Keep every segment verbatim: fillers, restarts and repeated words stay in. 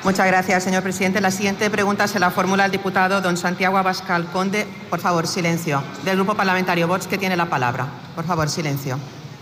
Muchas gracias, señor presidente. La siguiente pregunta se la formula el diputado don Santiago Abascal Conde. Por favor, silencio. Del Grupo Parlamentario Vox, que tiene la palabra. Por favor, silencio.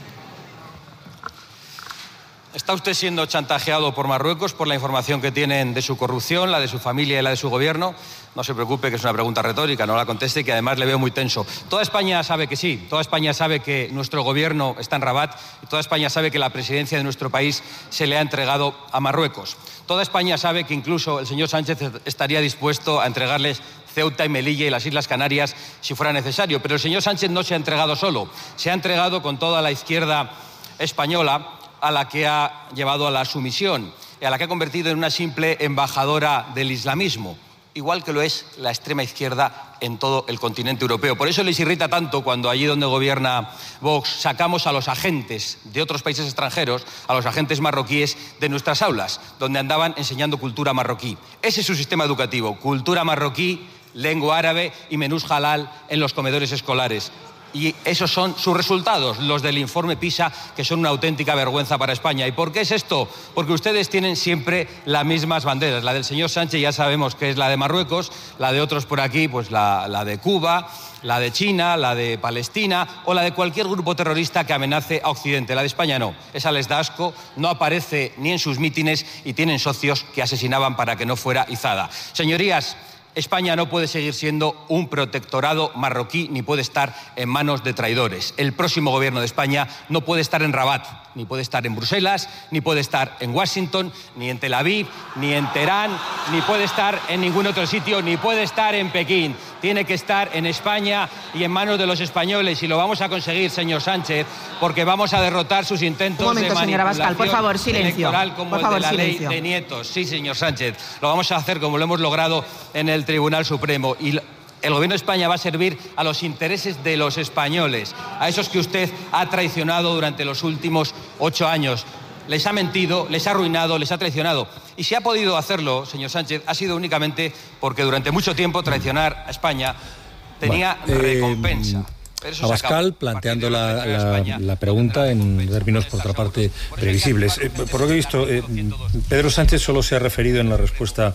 ¿Está usted siendo chantajeado por Marruecos por la información que tienen de su corrupción, la de su familia y la de su gobierno? No se preocupe, que es una pregunta retórica, no la conteste, y que además le veo muy tenso. Toda España sabe que sí, toda España sabe que nuestro gobierno está en Rabat y toda España sabe que la presidencia de nuestro país se le ha entregado a Marruecos. Toda España sabe que incluso el señor Sánchez estaría dispuesto a entregarles Ceuta y Melilla y las Islas Canarias si fuera necesario. Pero el señor Sánchez no se ha entregado solo, se ha entregado con toda la izquierda española, a la que ha llevado a la sumisión, a la que ha convertido en una simple embajadora del islamismo, igual que lo es la extrema izquierda en todo el continente europeo. Por eso les irrita tanto cuando allí donde gobierna Vox sacamos a los agentes de otros países extranjeros, a los agentes marroquíes de nuestras aulas, donde andaban enseñando cultura marroquí. Ese es su sistema educativo, cultura marroquí, lengua árabe y menús halal en los comedores escolares. Y esos son sus resultados, los del informe PISA, que son una auténtica vergüenza para España. ¿Y por qué es esto? Porque ustedes tienen siempre las mismas banderas. La del señor Sánchez ya sabemos que es la de Marruecos, la de otros por aquí, pues la, la de Cuba, la de China, la de Palestina o la de cualquier grupo terrorista que amenace a Occidente. La de España no, esa les da asco, no aparece ni en sus mítines y tienen socios que asesinaban para que no fuera izada. Señorías, España no puede seguir siendo un protectorado marroquí ni puede estar en manos de traidores. El próximo gobierno de España no puede estar en Rabat, ni puede estar en Bruselas, ni puede estar en Washington, ni en Tel Aviv, ni en Teherán, ni puede estar en ningún otro sitio, ni puede estar en Pekín. Tiene que estar en España y en manos de los españoles, y lo vamos a conseguir, señor Sánchez, porque vamos a derrotar sus intentos Un momento, de señora manipulación Abascal, por favor, silencio. electoral como Por el favor, de la silencio. ley de nietos. Sí, señor Sánchez, lo vamos a hacer como lo hemos logrado en el Tribunal Supremo. Y el gobierno de España va a servir a los intereses de los españoles, a esos que usted ha traicionado durante los últimos ocho años. Les ha mentido, les ha arruinado, les ha traicionado. Y si ha podido hacerlo, señor Sánchez, ha sido únicamente porque durante mucho tiempo traicionar a España tenía bueno, eh, recompensa. Abascal planteando la, la, la pregunta en términos, por otra parte, previsibles. Eh, por lo que he visto, eh, Pedro Sánchez solo se ha referido en la respuesta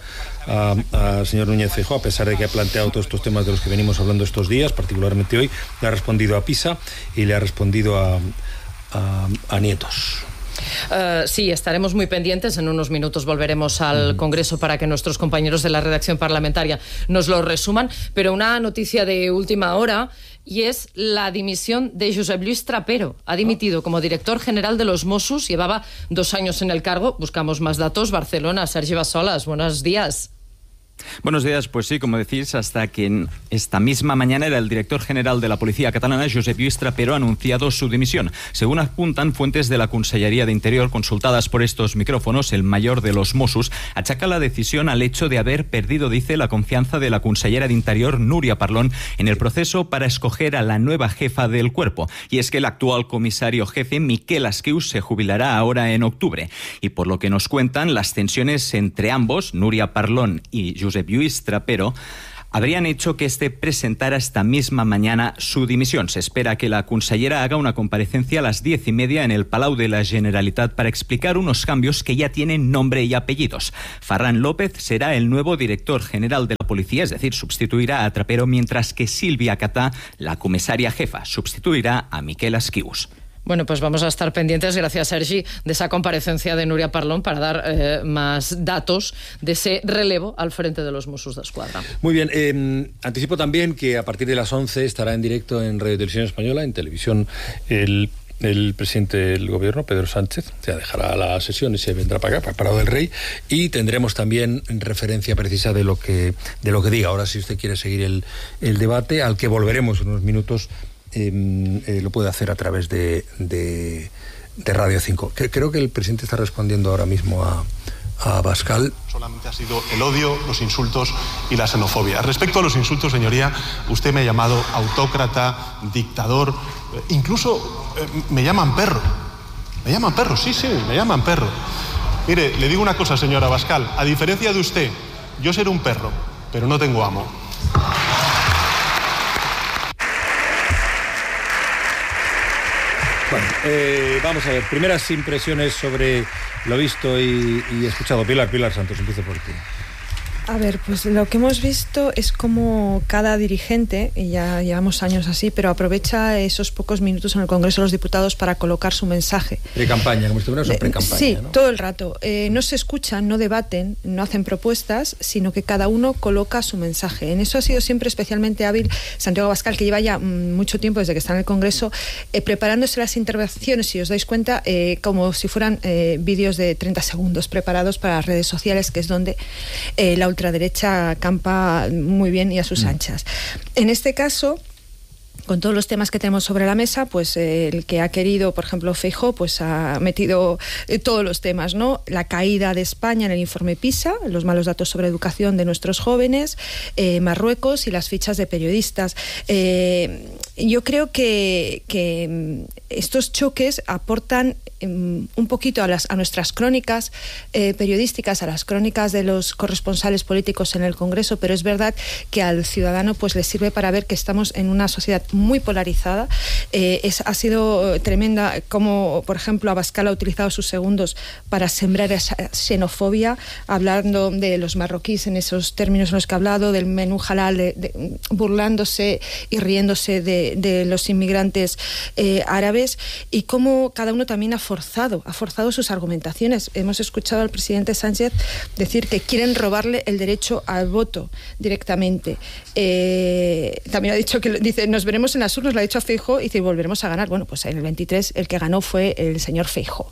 al señor Núñez Feijóo, a pesar de que ha planteado todos estos temas de los que venimos hablando estos días, particularmente hoy. Le ha respondido a PISA y le ha respondido a, a, a Nietos. Uh, sí, estaremos muy pendientes. En unos minutos volveremos al uh-huh. Congreso para que nuestros compañeros de la redacción parlamentaria nos lo resuman. Pero una noticia de última hora, y es la dimisión de Josep Lluís Trapero. Ha dimitido como director general de los Mossos. Llevaba dos años en el cargo. Buscamos más datos. Barcelona, Sergi Bassolas, buenos días. Buenos días, pues sí, como decís, hasta que en esta misma mañana era el director general de la Policía Catalana, Josep Lluís Trapero, ha anunciado su dimisión. Según apuntan fuentes de la Consellería de Interior consultadas por estos micrófonos, el mayor de los Mossos achaca la decisión al hecho de haber perdido, dice, la confianza de la consellera de Interior, Núria Parlon, en el proceso para escoger a la nueva jefa del cuerpo. Y es que el actual comisario jefe, Miquel Asquius, se jubilará ahora en octubre. Y por lo que nos cuentan, las tensiones entre ambos, Núria Parlon y Josep Lluís Trapero, habrían hecho que este presentara esta misma mañana su dimisión. Se espera que la consellera haga una comparecencia a las diez y media en el Palau de la Generalitat para explicar unos cambios que ya tienen nombre y apellidos. Ferran López será el nuevo director general de la policía, es decir, sustituirá a Trapero, mientras que Sílvia Catà, la comisaria jefa, sustituirá a Miquel Asquius. Bueno, pues vamos a estar pendientes, gracias Sergi, de esa comparecencia de Núria Parlon para dar eh, más datos de ese relevo al frente de los Mossos d'Esquadra. Muy bien, eh, anticipo también que a partir de las once estará en directo en Radio Televisión Española, en televisión, el... el presidente del gobierno, Pedro Sánchez. O sea, dejará la sesión y se vendrá para acá, para el Palau del Rey, y tendremos también referencia precisa de lo que de lo que diga. Ahora, si usted quiere seguir el, el debate, al que volveremos en unos minutos, eh, eh, lo puede hacer a través de, de, de Radio cinco. Creo que el presidente está respondiendo ahora mismo a a Abascal. Solamente ha sido el odio, los insultos y la xenofobia. Respecto a los insultos, señoría, usted me ha llamado autócrata, dictador, eh, incluso eh, me llaman perro. Me llaman perro, sí, sí, me llaman perro. Mire, le digo una cosa, señora Abascal, a diferencia de usted, yo seré un perro, pero no tengo amo. Bueno, eh, vamos a ver, primeras impresiones sobre lo visto y, y escuchado. Pilar, Pilar Santos, empiezo por ti. A ver, pues lo que hemos visto es como cada dirigente, y ya llevamos años así, pero aprovecha esos pocos minutos en el Congreso de los Diputados para colocar su mensaje. Pre-campaña, como estuvieron en pre-campaña. Sí, ¿no? todo el rato. Eh, no se escuchan, no debaten, no hacen propuestas, sino que cada uno coloca su mensaje. En eso ha sido siempre especialmente hábil Santiago Abascal, que lleva ya mm, mucho tiempo desde que está en el Congreso, eh, preparándose las intervenciones, si os dais cuenta, eh, como si fueran eh, vídeos de treinta segundos preparados para las redes sociales, que es donde eh, la ultraderecha campa muy bien y a sus anchas. En este caso, con todos los temas que tenemos sobre la mesa, pues eh, el que ha querido, por ejemplo, Feijóo, pues ha metido eh, todos los temas, ¿no? La caída de España en el informe PISA, los malos datos sobre educación de nuestros jóvenes, eh, Marruecos y las fichas de periodistas. Eh, yo creo que, que estos choques aportan um, un poquito a, las, a nuestras crónicas eh, periodísticas, a las crónicas de los corresponsales políticos en el Congreso, pero es verdad que al ciudadano pues le sirve para ver que estamos en una sociedad muy polarizada. Eh, es, ha sido tremenda como, por ejemplo, Abascal ha utilizado sus segundos para sembrar esa xenofobia, hablando de los marroquíes en esos términos en los que ha hablado, del menú halal, de, de, burlándose y riéndose de, de los inmigrantes eh, árabes, y cómo cada uno también ha forzado, ha forzado sus argumentaciones. Hemos escuchado al presidente Sánchez decir que quieren robarle el derecho al voto directamente. Eh, también ha dicho que, dice, nos veremos en las urnas, lo ha dicho a Feijóo, y dice, volveremos a ganar. Bueno, pues en el veintitrés el que ganó fue el señor Feijóo.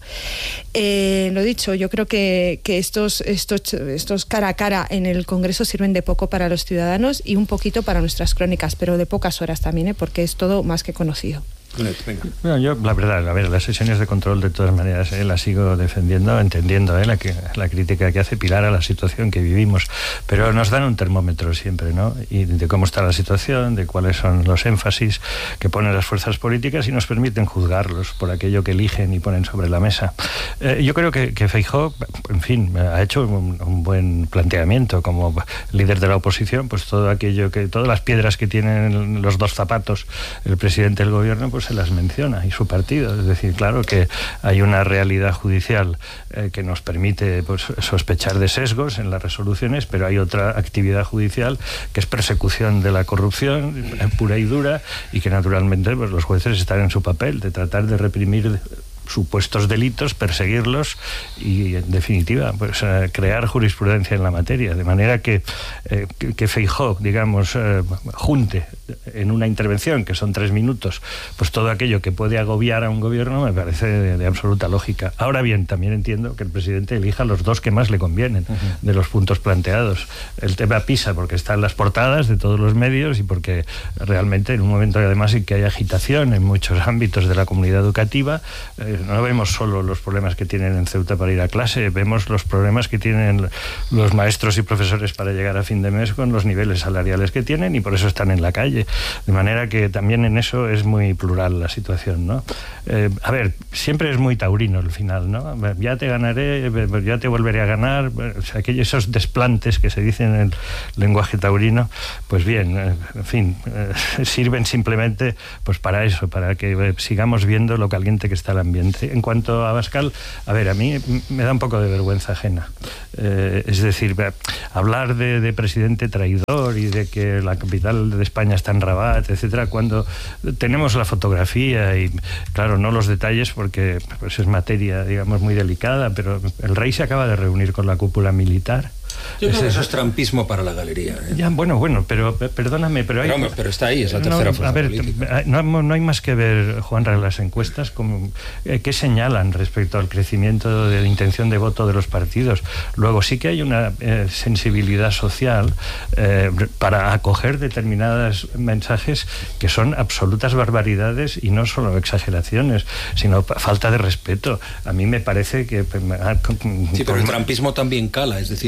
Eh, lo dicho, yo creo que, que estos, estos, estos cara a cara en el Congreso sirven de poco para los ciudadanos y un poquito para nuestras crónicas, pero de pocas horas también, ¿eh? Porque es todo más que conocido. Venga. Bueno, yo, la verdad, a ver, las sesiones de control, de todas maneras, eh, las sigo defendiendo, entendiendo eh, la, que, la crítica que hace Pilar a la situación que vivimos, pero nos dan un termómetro siempre, ¿no? Y de cómo está la situación, de cuáles son los énfasis que ponen las fuerzas políticas y nos permiten juzgarlos por aquello que eligen y ponen sobre la mesa. Eh, yo creo que, que Feijóo, en fin, ha hecho un, un buen planteamiento como líder de la oposición, pues todo aquello que, todas las piedras que tienen los dos zapatos el presidente del gobierno, pues se las menciona, y su partido. Es decir, claro que hay una realidad judicial eh, que nos permite pues, sospechar de sesgos en las resoluciones, pero hay otra actividad judicial que es persecución de la corrupción pura y dura, y que naturalmente pues, los jueces están en su papel de tratar de reprimir supuestos delitos, perseguirlos y, en definitiva, pues eh, crear jurisprudencia en la materia, de manera que, eh, que, que Feijóo, digamos, eh, junte en una intervención, que son tres minutos, pues todo aquello que puede agobiar a un gobierno me parece de, de absoluta lógica. Ahora bien, también entiendo que el presidente elija los dos que más le convienen, uh-huh, de los puntos planteados. El tema PISA, porque está en las portadas de todos los medios y porque realmente en un momento además en que hay agitación en muchos ámbitos de la comunidad educativa, eh, no vemos solo los problemas que tienen en Ceuta para ir a clase, vemos los problemas que tienen los maestros y profesores para llegar a fin de mes con los niveles salariales que tienen, y por eso están en la calle. De manera que también en eso es muy plural la situación, ¿no? Eh, a ver, siempre es muy taurino el final, ¿no? Ya te ganaré, ya te volveré a ganar. O sea, aquellos, esos desplantes que se dicen en el lenguaje taurino, pues bien, eh, en fin, eh, sirven simplemente pues para eso, para que eh, sigamos viendo lo caliente que está el ambiente. En cuanto a Abascal, a ver, a mí me da un poco de vergüenza ajena. Eh, es decir, hablar de, de presidente traidor y de que la capital de España está en Rabat, etcétera, cuando tenemos la fotografía y, claro, no los detalles porque pues, es materia, digamos, muy delicada, pero el rey se acaba de reunir con la cúpula militar. Yo creo que eso es trampismo para la galería. ¿eh? Ya, bueno, bueno, pero perdóname, pero hay... Pero, pero está ahí, es la tercera no, fuerza a ver, política. No, no hay más que ver, Juanra, las encuestas como, eh, que señalan respecto al crecimiento de la intención de voto de los partidos. Luego sí que hay una eh, sensibilidad social eh, para acoger determinados mensajes que son absolutas barbaridades y no solo exageraciones, sino falta de respeto. A mí me parece que... Sí, pero el trampismo también cala, es decir... No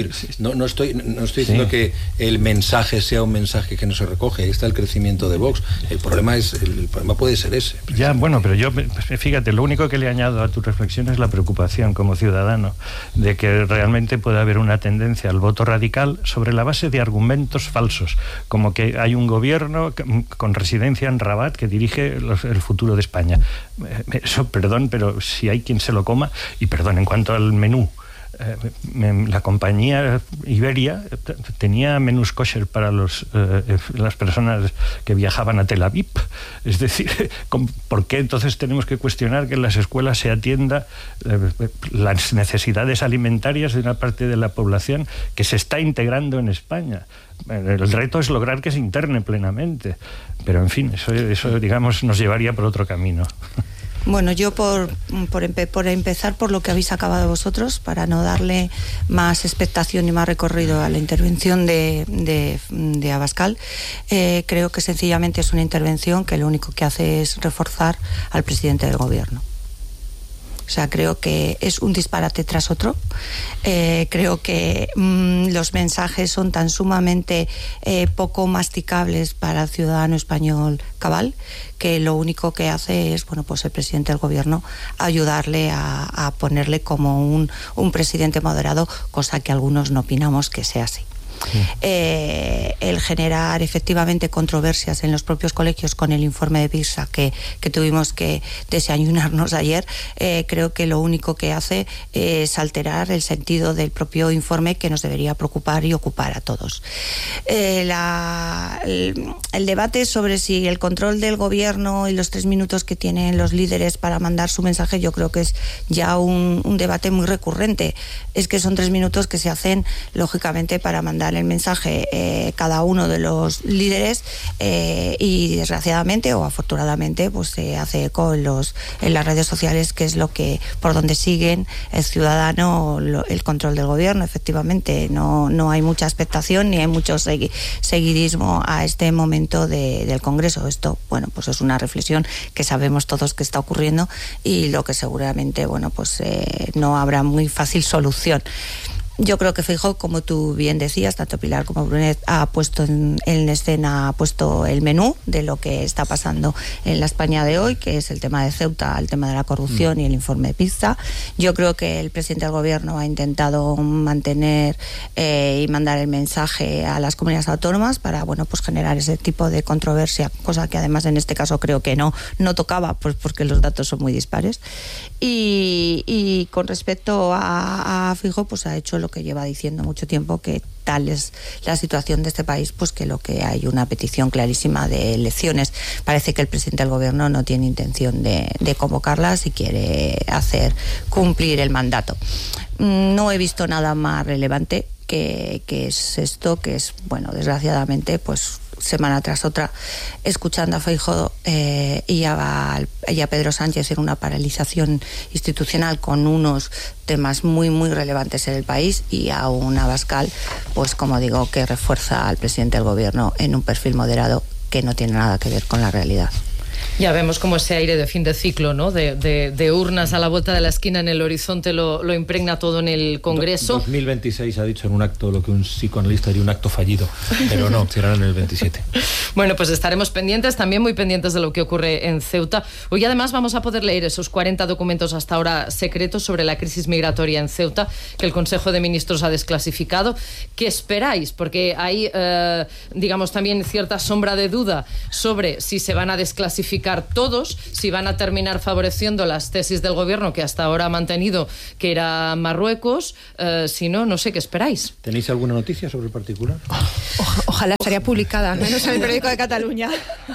No, no estoy, no estoy diciendo sí. que el mensaje sea un mensaje que no se recoge. Ahí está el crecimiento de Vox. El problema es, el, el problema puede ser ese. Ya, bueno, pero yo, fíjate, lo único que le añado a tu reflexión es la preocupación como ciudadano de que realmente pueda haber una tendencia al voto radical sobre la base de argumentos falsos, como que hay un gobierno con residencia en Rabat que dirige los, el futuro de España. Eso, perdón, pero si hay quien se lo coma, y perdón, en cuanto al menú, Eh, la compañía Iberia tenía menús kosher para los, eh, las personas que viajaban a Tel Aviv. Es decir, ¿por qué entonces tenemos que cuestionar que en las escuelas se atienda eh, las necesidades alimentarias de una parte de la población que se está integrando en España? El reto es lograr que se interne plenamente, pero en fin, eso, eso digamos nos llevaría por otro camino. Bueno, yo por, por, empe, por empezar por lo que habéis acabado vosotros, para no darle más expectación y más recorrido a la intervención de, de, de Abascal, eh, creo que sencillamente es una intervención que lo único que hace es reforzar al presidente del gobierno. O sea, creo que es un disparate tras otro. Eh, creo que mmm, los mensajes son tan sumamente eh, poco masticables para el ciudadano español cabal, que lo único que hace es, bueno, pues el presidente del gobierno ayudarle a, a ponerle como un, un presidente moderado, cosa que algunos no opinamos que sea así. Sí. Eh, el generar efectivamente controversias en los propios colegios con el informe de PISA que, que tuvimos que desayunarnos ayer, eh, creo que lo único que hace es alterar el sentido del propio informe, que nos debería preocupar y ocupar a todos. Eh, la, el, el debate sobre si el control del gobierno y los tres minutos que tienen los líderes para mandar su mensaje, yo creo que es ya un, un debate muy recurrente. Es que son tres minutos que se hacen lógicamente para mandar el mensaje eh, cada uno de los líderes eh, y desgraciadamente o afortunadamente pues se hace eco en, los, en las redes sociales, que es lo que por donde siguen el ciudadano lo, el control del gobierno. Efectivamente no, no hay mucha expectación ni hay mucho segui, seguidismo a este momento de, del Congreso. Esto, bueno, pues es una reflexión que sabemos todos que está ocurriendo y lo que seguramente, bueno, pues eh, no habrá muy fácil solución. Yo creo que Feijóo, como tú bien decías, tanto Pilar como Brunet ha puesto en, en escena, ha puesto el menú de lo que está pasando en la España de hoy, que es el tema de Ceuta, el tema de la corrupción mm. y el informe de PISA. Yo creo que el presidente del gobierno ha intentado mantener eh, y mandar el mensaje a las comunidades autónomas para, bueno, pues generar ese tipo de controversia, cosa que además en este caso creo que no, no tocaba, pues porque los datos son muy dispares. Y, y con respecto a, a Feijóo, pues ha hecho lo que lleva diciendo mucho tiempo, que tal es la situación de este país, pues que lo que hay una petición clarísima de elecciones. Parece que el presidente del gobierno no tiene intención de, de convocarlas y quiere hacer cumplir el mandato. No he visto nada más relevante que, que es esto, que es, bueno, desgraciadamente, pues semana tras otra, escuchando a Feijóo eh, y, a, y a Pedro Sánchez en una paralización institucional con unos temas muy, muy relevantes en el país, y a un Abascal, pues como digo, que refuerza al presidente del gobierno en un perfil moderado que no tiene nada que ver con la realidad. Ya vemos como ese aire de fin de ciclo, ¿no? De, de, de urnas a la vuelta de la esquina en el horizonte lo, lo impregna todo en el Congreso. dos mil veintiséis ha dicho en un acto lo que un psicoanalista diría un acto fallido, pero no, será en el veintisiete. Bueno, pues estaremos pendientes, también muy pendientes de lo que ocurre en Ceuta. Hoy además vamos a poder leer esos cuarenta documentos hasta ahora secretos sobre la crisis migratoria en Ceuta, que el Consejo de Ministros ha desclasificado. ¿Qué esperáis? Porque hay, eh, digamos, también cierta sombra de duda sobre si se van a desclasificar todos, si van a terminar favoreciendo las tesis del gobierno que hasta ahora ha mantenido, que era Marruecos. Eh, si no, no sé qué esperáis. ¿Tenéis alguna noticia sobre el particular? O, ojalá sería publicada, menos en el periódico de Cataluña.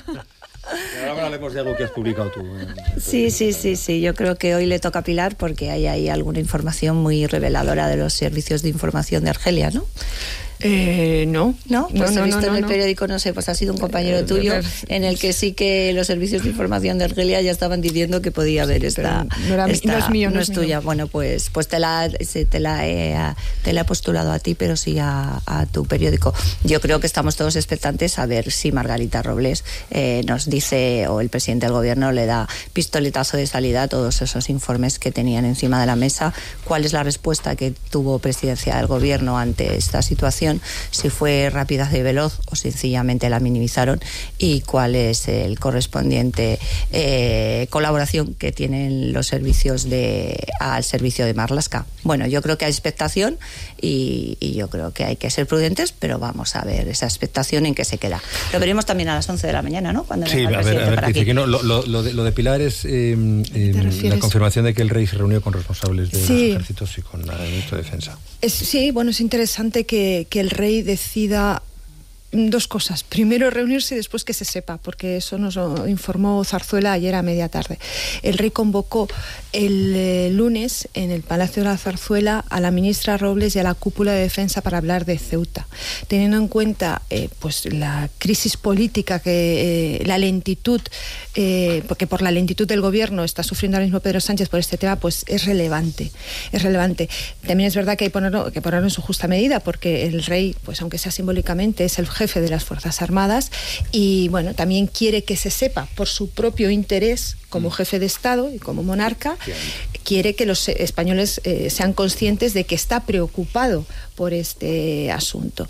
Ahora hablemos de algo que has publicado tú. Sí, sí, sí, sí. Yo creo que hoy le toca a Pilar, porque hay ahí alguna información muy reveladora de los servicios de información de Argelia, ¿no? Eh, no. ¿No? Pues no, he no, visto no, en el no. periódico, no sé, pues ha sido un compañero eh, tuyo en el que sí que los servicios de información de Argelia ya estaban diciendo que podía haber esta... No, era, esta, no es mío, no, no es es tuya. mío. Bueno, pues pues te la, te la, he, te la he postulado a ti, pero sí a, a tu periódico. Yo creo que estamos todos expectantes a ver si Margarita Robles eh, nos dice, o el presidente del gobierno le da pistoletazo de salida a todos esos informes que tenían encima de la mesa, cuál es la respuesta que tuvo presidencia del gobierno ante esta situación, si fue rápida y veloz o sencillamente la minimizaron, y cuál es el correspondiente eh, colaboración que tienen los servicios de al servicio de Marlaska. Bueno, yo creo que hay expectación y, y yo creo que hay que ser prudentes, pero vamos a ver esa expectación en qué se queda. Lo veremos también a las once de la mañana, ¿no? Cuando sí, venga el a ver, presidente a ver, para dice aquí. que no, lo, lo, lo, de, lo de Pilar es eh, eh, la confirmación de que el rey se reunió con responsables de sí. los ejércitos y con la ministra de Defensa. Es, sí, bueno, es interesante que, que el rey decida dos cosas. Primero reunirse y después que se sepa, porque eso nos lo informó Zarzuela ayer a media tarde. El rey convocó el eh, lunes en el Palacio de la Zarzuela a la ministra Robles y a la cúpula de defensa para hablar de Ceuta, teniendo en cuenta eh, pues la crisis política, que eh, la lentitud, eh, porque por la lentitud del gobierno está sufriendo ahora mismo Pedro Sánchez por este tema, pues es relevante, es relevante. También es verdad que hay que ponerlo, que ponerlo en su justa medida, porque el rey, pues aunque sea simbólicamente, es el jefe de las Fuerzas Armadas y bueno, también quiere que se sepa por su propio interés como jefe de Estado y como monarca, quiere que los españoles eh, sean conscientes de que está preocupado por este asunto.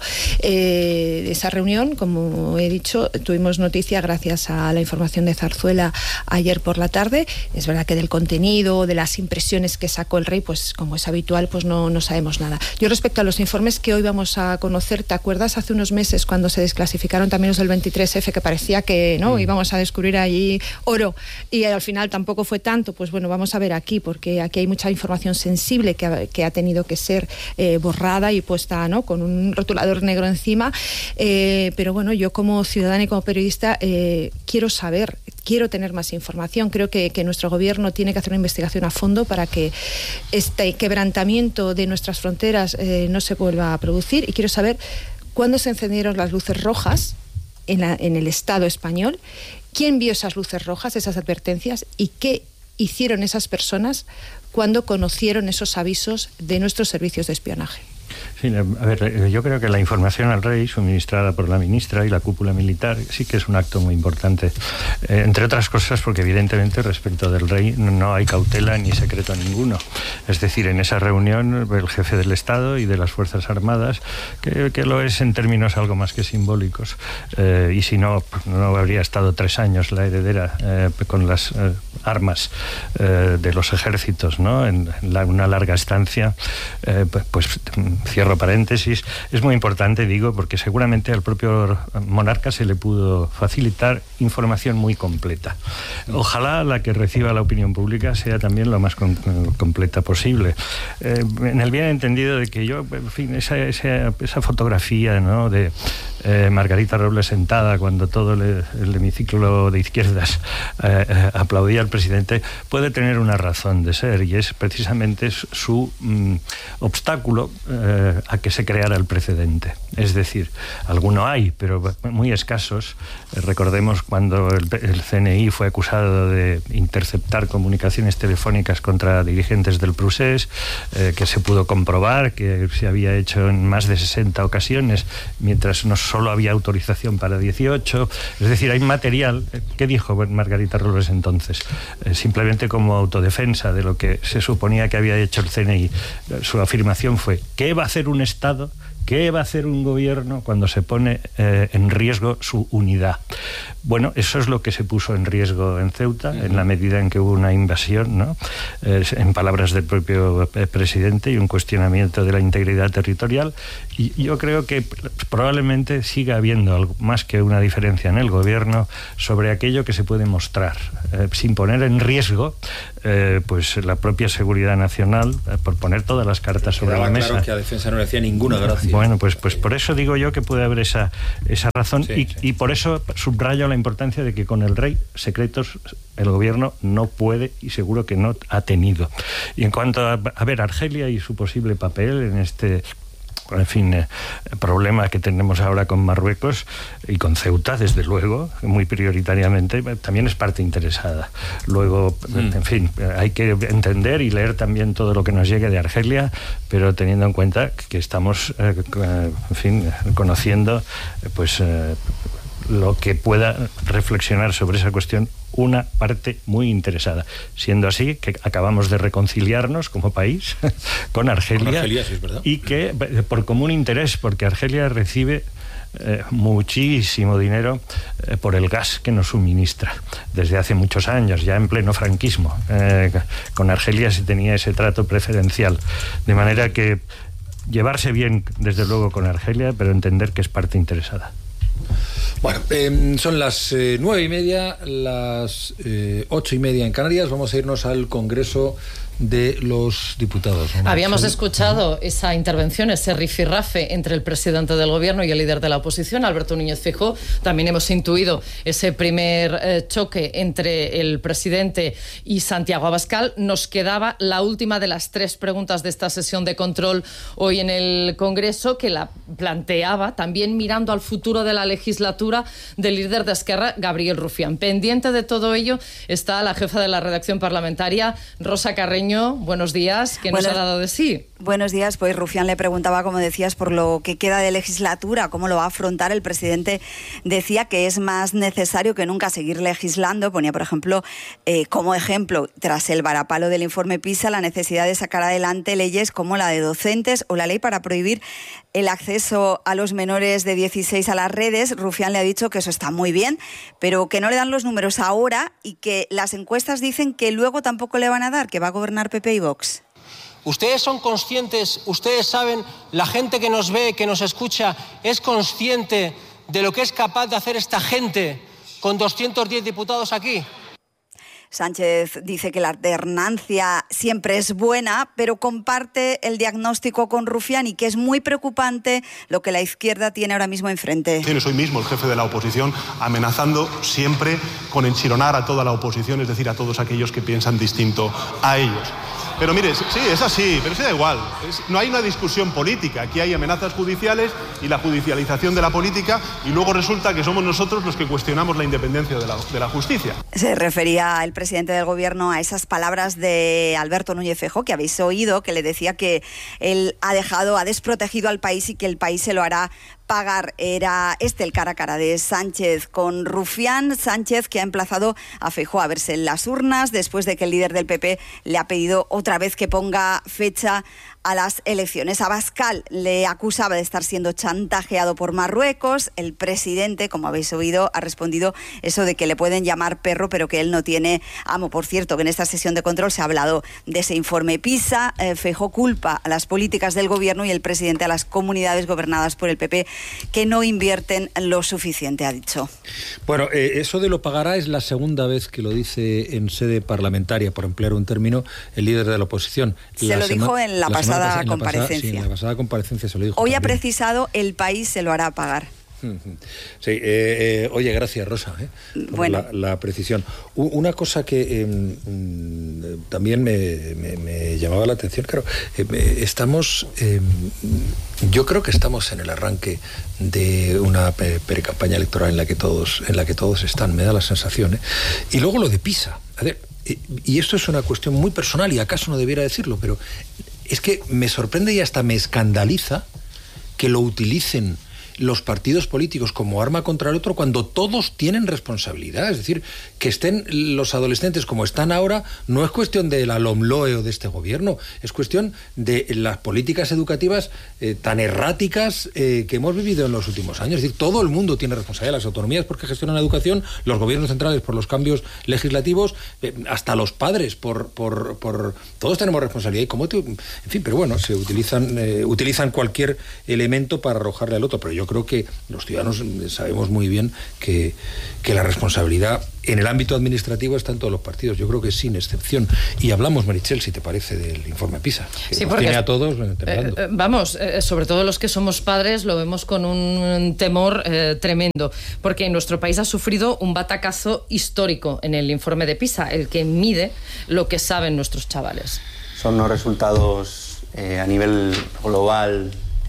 Eh, esa reunión, como he dicho, tuvimos noticia gracias a la información de Zarzuela ayer por la tarde. Es verdad que del contenido, de las impresiones que sacó el rey, pues como es habitual, pues no, no sabemos nada. Yo respecto a los informes que hoy vamos a conocer, ¿te acuerdas hace unos meses cuando se desclasificaron también los del veintitrés efe, que parecía que no íbamos a descubrir allí oro y al final tampoco fue tanto? Pues bueno, vamos a ver aquí, porque aquí hay mucha información sensible que ha, que ha tenido que ser eh, borrada y puesta, ¿no?, con un rotulador negro encima, eh, pero bueno, yo como ciudadana y como periodista eh, quiero saber, quiero tener más información. Creo que, que nuestro gobierno tiene que hacer una investigación a fondo para que este quebrantamiento de nuestras fronteras eh, no se vuelva a producir, y quiero saber cuándo se encendieron las luces rojas en, la, en el Estado español, quién vio esas luces rojas, esas advertencias, y qué hicieron esas personas cuando conocieron esos avisos de nuestros servicios de espionaje. Sí, a ver, yo creo que la información al rey suministrada por la ministra y la cúpula militar sí que es un acto muy importante, eh, entre otras cosas porque evidentemente respecto del rey no hay cautela ni secreto ninguno. Es decir, en esa reunión el jefe del Estado y de las Fuerzas Armadas, que, que lo es en términos algo más que simbólicos, eh, y si no, no habría estado tres años la heredera eh, con las eh, armas eh, de los ejércitos, ¿no?, en la, una larga estancia, eh, pues, pues cierro paréntesis, es muy importante, digo, porque seguramente al propio monarca se le pudo facilitar información muy completa. Ojalá la que reciba la opinión pública sea también lo más com completa posible. Eh, en el bien entendido de que yo, en fin, esa, esa, esa fotografía, ¿no?, de eh, Margarita Robles sentada cuando todo le, el hemiciclo de izquierdas eh, eh, aplaudía al presidente, puede tener una razón de ser, y es precisamente su mm, obstáculo eh, a que se creara el precedente. Es decir, alguno hay, pero muy escasos. Eh, recordemos cuando el, el ce ene i fue acusado de interceptar comunicaciones telefónicas contra dirigentes del Prusés, eh, que se pudo comprobar que se había hecho en más de sesenta ocasiones, mientras no solo había autorización para dieciocho. Es decir, hay material. ¿Qué dijo Margarita Robles entonces? Eh, simplemente como autodefensa de lo que se suponía que había hecho el ce ene i. Su afirmación fue: ¿qué va a hacer un Estado? ¿Qué va a hacer un gobierno cuando se pone eh, en riesgo su unidad? Bueno, eso es lo que se puso en riesgo en Ceuta, uh-huh. en la medida en que hubo una invasión, ¿no? Eh, en palabras del propio presidente, y un cuestionamiento de la integridad territorial. Y yo creo que probablemente siga habiendo algo más que una diferencia en el gobierno sobre aquello que se puede mostrar, eh, sin poner en riesgo eh, pues la propia seguridad nacional, eh, por poner todas las cartas sobre la mesa. Claro que a defensa no le hacía ninguna gracia. Bueno, pues, pues por eso digo yo que puede haber esa, esa razón, sí, y, sí. y por eso subrayo la importancia de que con el rey secretos el gobierno no puede, y seguro que no ha tenido. Y en cuanto a, a ver, Argelia y su posible papel en este en fin, eh, problema que tenemos ahora con Marruecos y con Ceuta, desde luego, muy prioritariamente, también es parte interesada. Luego, mm. en fin, hay que entender y leer también todo lo que nos llegue de Argelia, pero teniendo en cuenta que estamos, eh, en fin, conociendo, pues, eh, lo que pueda reflexionar sobre esa cuestión una parte muy interesada. Siendo así, que acabamos de reconciliarnos como país con Argelia, con Argelia, sí, es verdad. Y que por común interés, porque Argelia recibe eh, muchísimo dinero eh, por el gas que nos suministra desde hace muchos años, ya en pleno franquismo. Eh, con Argelia se tenía ese trato preferencial, de manera que llevarse bien, desde luego, con Argelia, pero entender que es parte interesada. Bueno, eh, son las eh, nueve y media, las eh, ocho y media en Canarias. Vamos a irnos al Congreso de los Diputados. Habíamos escuchado esa intervención, ese rifirrafe entre el presidente del gobierno y el líder de la oposición, Alberto Núñez Feijóo. También hemos intuido ese primer eh, choque entre el presidente y Santiago Abascal. Nos quedaba la última de las tres preguntas de esta sesión de control hoy en el Congreso, que la planteaba también mirando al futuro de la legislatura del líder de Esquerra, Gabriel Rufián. Pendiente de todo ello está la jefa de la redacción parlamentaria, Rosa Carreño. Buenos días, ¿qué nos ha dado de sí? Buenos días, pues Rufián le preguntaba, como decías, por lo que queda de legislatura, cómo lo va a afrontar. El presidente decía que es más necesario que nunca seguir legislando. Ponía, por ejemplo, eh, como ejemplo, tras el varapalo del informe PISA, la necesidad de sacar adelante leyes como la de docentes o la ley para prohibir el acceso a los menores de dieciséis a las redes. Rufián le ha dicho que eso está muy bien, pero que no le dan los números ahora y que las encuestas dicen que luego tampoco le van a dar, que va a gobernar P P y Vox. Ustedes son conscientes, ustedes saben, la gente que nos ve, que nos escucha, es consciente de lo que es capaz de hacer esta gente con doscientos diez diputados aquí. Sánchez dice que la alternancia siempre es buena, pero comparte el diagnóstico con Rufián y que es muy preocupante lo que la izquierda tiene ahora mismo enfrente. Tienes hoy mismo el jefe de la oposición amenazando siempre con enchironar a toda la oposición, es decir, a todos aquellos que piensan distinto a ellos. Pero mire, sí, es así, pero sí da igual. Es, no hay una discusión política. Aquí hay amenazas judiciales y la judicialización de la política, y luego resulta que somos nosotros los que cuestionamos la independencia de la, de la justicia. Se refería el presidente del gobierno a esas palabras de Alberto Núñez Feijóo, que habéis oído, que le decía que él ha dejado, ha desprotegido al país y que el país se lo hará pagar. Era este el cara a cara de Sánchez con Rufián. Sánchez, que ha emplazado a Feijóo a verse en las urnas después de que el líder del P P le ha pedido otra vez que ponga fecha a las elecciones. Abascal le acusaba de estar siendo chantajeado por Marruecos. El presidente, como habéis oído, ha respondido eso de que le pueden llamar perro, pero que él no tiene amo. Por cierto, que en esta sesión de control se ha hablado de ese informe PISA. Eh, Feijóo culpa a las políticas del gobierno y el presidente a las comunidades gobernadas por el P P que no invierten lo suficiente, ha dicho. Bueno, eh, eso de lo pagará es la segunda vez que lo dice en sede parlamentaria, por emplear un término, el líder de la oposición. Se la lo sema- dijo en la, la pasada pasada, comparecencia. En la pasada, sí, en la pasada comparecencia se lo dijo. Hoy también. ha precisado, el país se lo hará pagar. Sí, eh, eh, oye, gracias, Rosa, eh, por bueno. la, la precisión. U- una cosa que eh, mm, también me, me, me llamaba la atención, claro, eh, estamos, eh, yo creo que estamos en el arranque de una pe- pre-campaña electoral en la que todos, en la que todos están, me da la sensación, ¿eh? Y luego lo de PISA, a ver, eh, y esto es una cuestión muy personal y acaso no debiera decirlo, pero es que me sorprende y hasta me escandaliza que lo utilicen los partidos políticos como arma contra el otro cuando todos tienen responsabilidad. Es decir, que estén los adolescentes como están ahora no es cuestión de la LOMLOE o de este gobierno, es cuestión de las políticas educativas eh, tan erráticas eh, que hemos vivido en los últimos años. Es decir, todo el mundo tiene responsabilidad, las autonomías porque gestionan la educación, los gobiernos centrales por los cambios legislativos, eh, hasta los padres por, por, por... Todos tenemos responsabilidad y como te... En fin, pero bueno, se utilizan, eh, utilizan cualquier elemento para arrojarle al otro, pero yo Yo creo que los ciudadanos sabemos muy bien que, que la responsabilidad en el ámbito administrativo está en todos los partidos. Yo creo que sin excepción. Y hablamos, Meritxell, si te parece, del informe PISA, que sí, nos porque tiene a todos eh, temblando. eh, vamos, eh, sobre todo los que somos padres lo vemos con un temor eh, tremendo, porque nuestro país ha sufrido un batacazo histórico en el informe de PISA, el que mide lo que saben nuestros chavales. Son unos resultados eh, a nivel global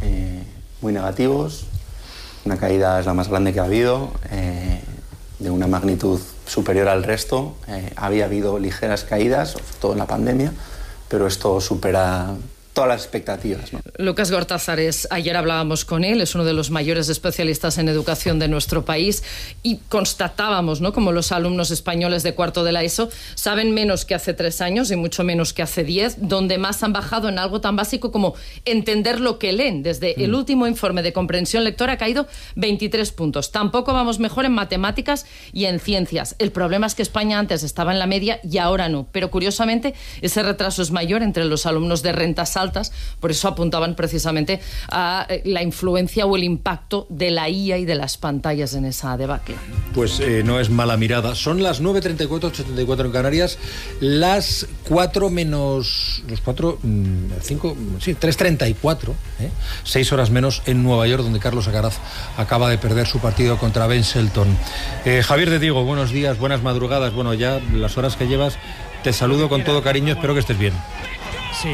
eh, muy negativos. Una caída es la más grande que ha habido, eh, de una magnitud superior al resto. Eh, había habido ligeras caídas, sobre todo en la pandemia, pero esto supera todas las expectativas, ¿no? Lucas Gortazares, ayer hablábamos con él, es uno de los mayores especialistas en educación de nuestro país, y constatábamos, ¿no?, como los alumnos españoles de cuarto de la ESO saben menos que hace tres años y mucho menos que hace diez, donde más han bajado en algo tan básico como entender lo que leen. Desde mm. el último informe de comprensión lectora ha caído veintitrés puntos. Tampoco vamos mejor en matemáticas y en ciencias. El problema es que España antes estaba en la media y ahora no, pero curiosamente ese retraso es mayor entre los alumnos de rentas altas. Por eso apuntaban precisamente a la influencia o el impacto de la I A y de las pantallas en esa debacle. Pues eh, no es mala mirada. Son las nueve treinta y cuatro, ocho treinta y cuatro en Canarias, las cuatro menos... los cuatro... cinco... sí, tres treinta y cuatro, ¿eh? seis horas menos en Nueva York, donde Carlos Alcaraz acaba de perder su partido contra Ben Shelton. Eh, Javier de Diego, buenos días, buenas madrugadas. Bueno, ya las horas que llevas, te saludo con todo cariño, espero que estés bien. Sí,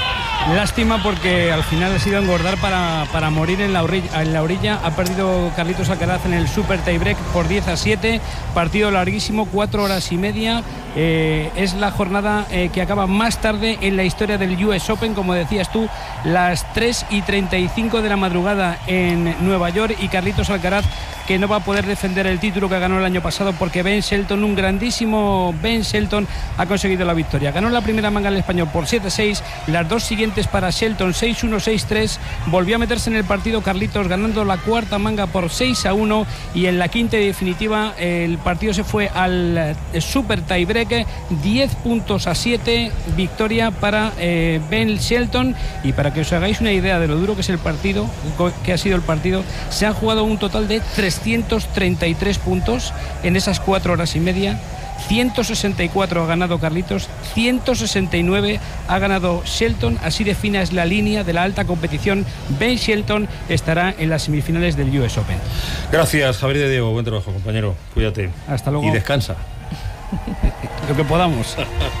lástima porque al final ha sido engordar para, para morir en la, orilla, en la orilla. Ha perdido Carlitos Alcaraz en el Super Tiebreak por diez a siete. Partido larguísimo, cuatro horas y media. Eh, es la jornada eh, que acaba más tarde en la historia del U S Open, como decías tú, las tres y treinta y cinco de la madrugada en Nueva York, y Carlitos Alcaraz, que no va a poder defender el título que ganó el año pasado porque Ben Shelton, un grandísimo Ben Shelton, ha conseguido la victoria. Ganó la primera manga el español por siete a seis, las dos siguientes para Shelton seis uno, seis tres, volvió a meterse en el partido Carlitos ganando la cuarta manga por seis a uno, y en la quinta y definitiva el partido se fue al Super Tiebreak, diez puntos a siete, victoria para eh, Ben Shelton. Y para que os hagáis una idea de lo duro que es el partido, que ha sido el partido, se han jugado un total de trescientos treinta y tres puntos en esas cuatro horas y media. ciento sesenta y cuatro ha ganado Carlitos, ciento sesenta y nueve ha ganado Shelton. Así de fina es la línea de la alta competición. Ben Shelton estará en las semifinales del U S Open. Gracias, Javier de Diego, buen trabajo, compañero, cuídate. Hasta luego. Y descansa. Lo que podamos.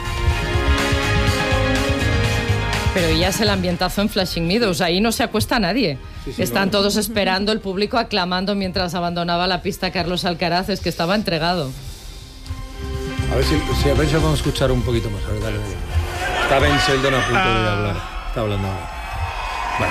Pero ya es el ambientazo en Flushing Meadows, ahí no se acuesta nadie. Sí, sí, Están no. todos esperando, el público aclamando mientras abandonaba la pista Carlos Alcaraz, es que estaba entregado. A ver si, si a ver si vamos a escuchar un poquito más. A ver, dale, dale. Está Ben Shelton a punto ah. de hablar. Está hablando ahora. Bueno.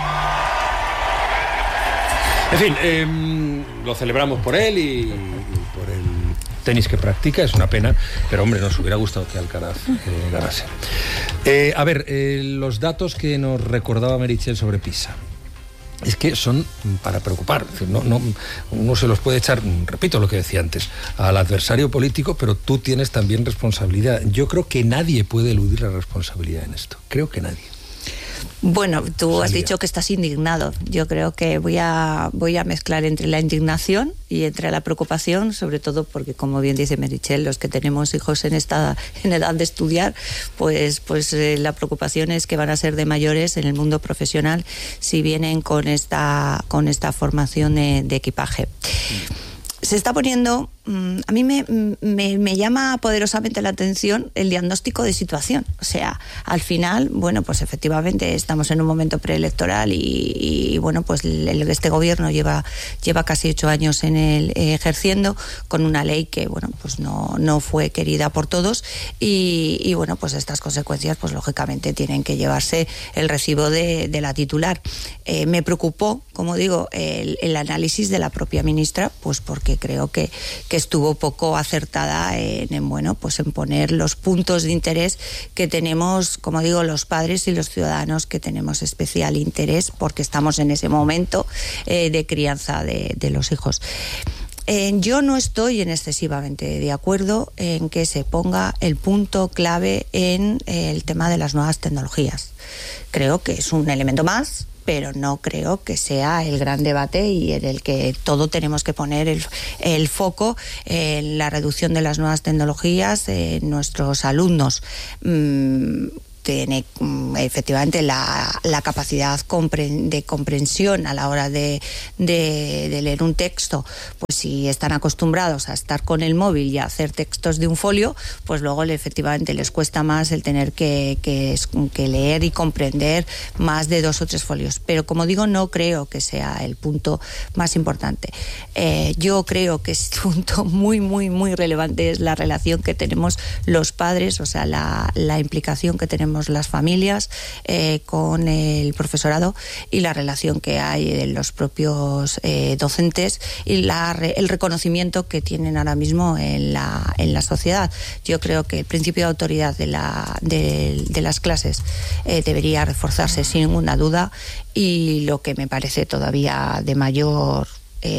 En fin, eh, lo celebramos por él y, y por el tenis que practica. Es una pena, pero hombre, nos hubiera gustado que Alcaraz eh, ganase. Eh, a ver, eh, los datos que nos recordaba Meritxell sobre Pisa. Es que son para preocupar. Es decir, no, no, uno se los puede echar, repito lo que decía antes, al adversario político, pero tú tienes también responsabilidad. Yo creo que nadie puede eludir la responsabilidad en esto. Creo que nadie. Bueno, tú has dicho que estás indignado. Yo creo que voy a voy a mezclar entre la indignación y entre la preocupación, sobre todo porque, como bien dice Meritxell, los que tenemos hijos en esta en edad de estudiar, pues pues eh, la preocupación es que van a ser de mayores en el mundo profesional si vienen con esta con esta formación de, de equipaje. Se está poniendo, a mí me, me, me llama poderosamente la atención el diagnóstico de situación. O sea, al final, bueno, pues efectivamente estamos en un momento preelectoral y, y bueno, pues el, este gobierno lleva, lleva casi ocho años en el, eh, ejerciendo con una ley que, bueno, pues no, no fue querida por todos y, y bueno, pues estas consecuencias, pues lógicamente tienen que llevarse el recibo de, de la titular. Eh, me preocupó, como digo, el, el análisis de la propia ministra, pues porque creo que, que estuvo poco acertada en, en, bueno, pues en poner los puntos de interés que tenemos, como digo, los padres y los ciudadanos, que tenemos especial interés porque estamos en ese momento eh, de crianza de, de los hijos. Eh, yo no estoy en excesivamente de acuerdo en que se ponga el punto clave en eh, el tema de las nuevas tecnologías. Creo que es un elemento más, pero no creo que sea el gran debate y en el que todo tenemos que poner el, el foco en la reducción de las nuevas tecnologías en nuestros alumnos. Mm, tiene efectivamente la, la capacidad de comprensión a la hora de, de, de leer un texto, pues si están acostumbrados a estar con el móvil y a hacer textos de un folio, pues luego efectivamente les cuesta más el tener que, que, que leer y comprender más de dos o tres folios. Pero como digo, no creo que sea el punto más importante. Eh, yo creo que es un punto muy, muy, muy relevante es la relación que tenemos los padres, o sea, la, la implicación que tenemos las familias eh, con el profesorado y la relación que hay de los propios eh, docentes y la, el reconocimiento que tienen ahora mismo en la, en la sociedad. Yo creo que el principio de autoridad de, la, de, de las clases eh, debería reforzarse sin ninguna duda, y lo que me parece todavía de mayor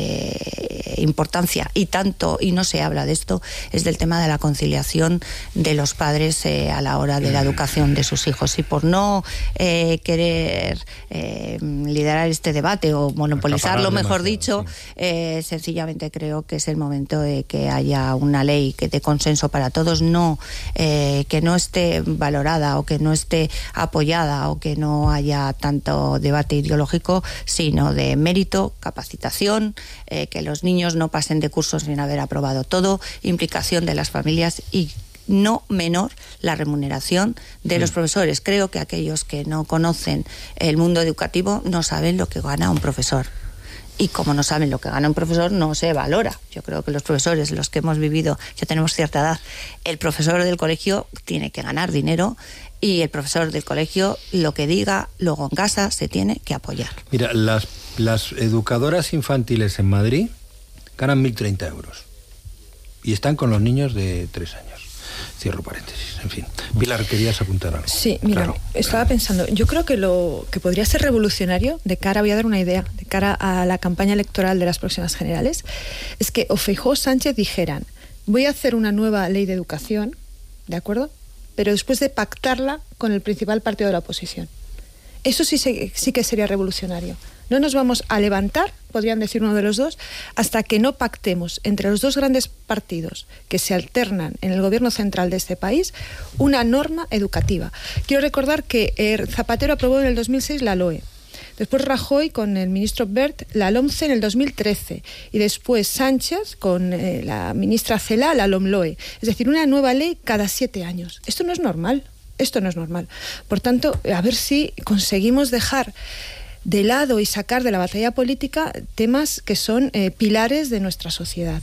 Eh, importancia y tanto y no se habla de esto es del tema de la conciliación de los padres eh, a la hora de la educación de sus hijos, y por no eh, querer eh, liderar este debate o monopolizarlo, mejor dicho, eh, sencillamente creo que es el momento de que haya una ley que dé consenso para todos, no eh, que no esté valorada o que no esté apoyada o que no haya tanto debate ideológico, sino de mérito, capacitación, Eh, que los niños no pasen de cursos sin haber aprobado todo, implicación de las familias y no menor la remuneración de sí. los profesores. Creo que aquellos que no conocen el mundo educativo no saben lo que gana un profesor. Y como no saben lo que gana un profesor, no se valora. Yo creo que los profesores, los que hemos vivido, ya tenemos cierta edad, el profesor del colegio tiene que ganar dinero, y el profesor del colegio, lo que diga luego en casa, se tiene que apoyar. Mira, las, las educadoras infantiles en Madrid ganan mil treinta euros y están con los niños de tres años. Cierro paréntesis, en fin. Pilar, ¿querías apuntar algo? Sí, mira, claro, estaba claro. pensando, yo creo que lo que podría ser revolucionario de cara, voy a dar una idea, de cara a la campaña electoral de las próximas generales, es que o Feijóo o Sánchez dijeran, voy a hacer una nueva ley de educación, ¿de acuerdo?, pero después de pactarla con el principal partido de la oposición. Eso sí, sí que sería revolucionario. No nos vamos a levantar, podrían decir uno de los dos, hasta que no pactemos entre los dos grandes partidos que se alternan en el gobierno central de este país una norma educativa. Quiero recordar que Zapatero aprobó en el dos mil seis la LOE. Después Rajoy con el ministro Wert la LOMCE en el dos mil trece, y después Sánchez con eh, la ministra Celaá la LOMLOE. Es decir, una nueva ley cada siete años. Esto no es normal, esto no es normal. Por tanto, a ver si conseguimos dejar de lado y sacar de la batalla política temas que son eh, pilares de nuestra sociedad.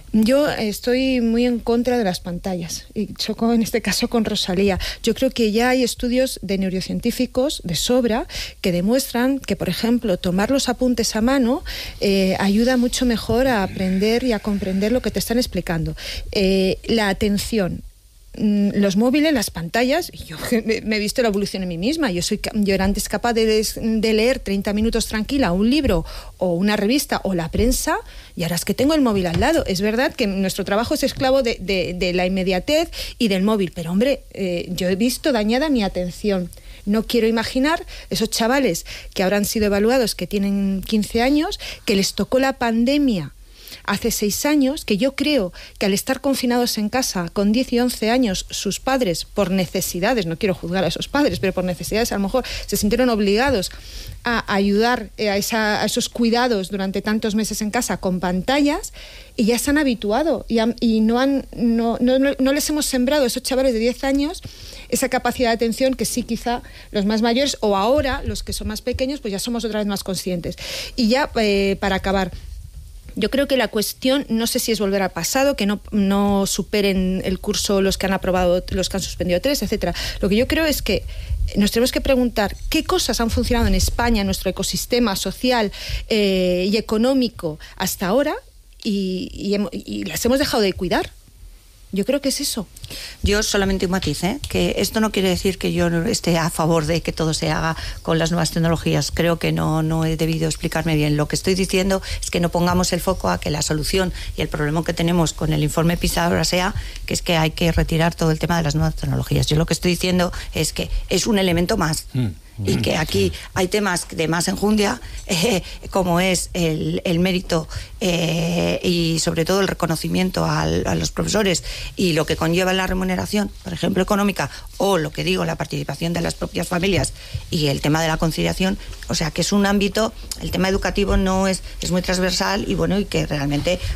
Yo estoy muy en contra de las pantallas, y choco en este caso con Rosalía. Yo creo que ya hay estudios de neurocientíficos de sobra que demuestran que, por ejemplo, tomar los apuntes a mano eh, ayuda mucho mejor a aprender y a comprender lo que te están explicando. Eh, la atención, los móviles, las pantallas, yo me he visto la evolución en mí misma. Yo soy, yo era antes capaz de, de leer treinta minutos tranquila un libro o una revista o la prensa, y ahora es que tengo el móvil al lado. Es verdad que nuestro trabajo es esclavo de, de, de la inmediatez y del móvil, pero hombre, eh, yo he visto dañada mi atención. No quiero imaginar esos chavales que habrán sido evaluados, que tienen quince años, que les tocó la pandemia hace seis años, que yo creo que al estar confinados en casa con diez y once años, sus padres, por necesidades, no quiero juzgar a esos padres, pero por necesidades a lo mejor se sintieron obligados a ayudar a, esa, a esos cuidados durante tantos meses en casa con pantallas, y ya se han habituado y, han, y no, han, no, no, no les hemos sembrado a esos chavales de diez años esa capacidad de atención que sí, quizá los más mayores, o ahora los que son más pequeños, pues ya somos otra vez más conscientes. Y ya eh, para acabar, yo creo que la cuestión, no sé si es volver al pasado, que no, no superen el curso los que han aprobado, los que han suspendido tres, etcétera. Lo que yo creo es que nos tenemos que preguntar qué cosas han funcionado en España, en nuestro ecosistema social eh, y económico hasta ahora, y, y, hemos, y las hemos dejado de cuidar. Yo creo que es eso. Yo solamente un matiz, ¿eh? Que esto no quiere decir que yo esté a favor de que todo se haga con las nuevas tecnologías. Creo que no, no he debido explicarme bien. Lo que estoy diciendo es que no pongamos el foco a que la solución y el problema que tenemos con el informe PISA ahora sea que es que hay que retirar todo el tema de las nuevas tecnologías. Yo lo que estoy diciendo es que es un elemento más. Mm. y que aquí hay temas de más enjundia, eh, como es el, el mérito eh, y sobre todo el reconocimiento al, a los profesores y lo que conlleva la remuneración, por ejemplo, económica, o lo que digo, la participación de las propias familias y el tema de la conciliación. O sea, que es un ámbito, el tema educativo no es, es muy transversal y bueno, y que realmente